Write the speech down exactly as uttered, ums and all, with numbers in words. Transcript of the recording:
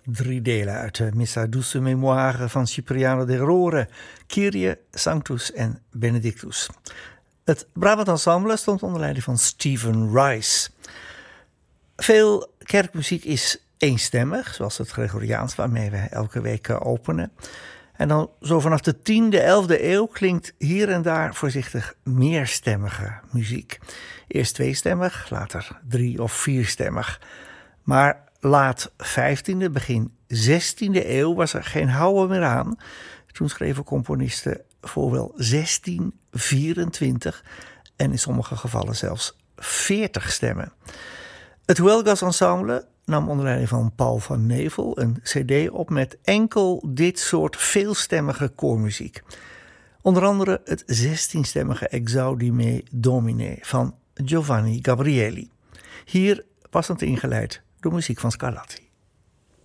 drie delen uit de Missa douce mémoire van Cipriano de Rore, Kyrie, Sanctus en Benedictus. Het Brabant Ensemble stond onder leiding van Stephen Rice. Veel kerkmuziek is eenstemmig, zoals het Gregoriaans waarmee we elke week openen. En dan zo vanaf de tiende, elfde eeuw klinkt hier en daar voorzichtig meerstemmige muziek. Eerst tweestemmig, later drie- of vierstemmig. Maar laat vijftiende, begin zestiende eeuw was er geen houden meer aan. Toen schreven componisten voor wel zestien, vierentwintig en in sommige gevallen zelfs veertig stemmen. Het Huelgas Ensemble nam onder leiding van Paul van Nevel een cd op met enkel dit soort veelstemmige koormuziek. Onder andere het zestienstemmige Exaudime Domine van Giovanni Gabrieli. Hier passend ingeleid door muziek van Scarlatti.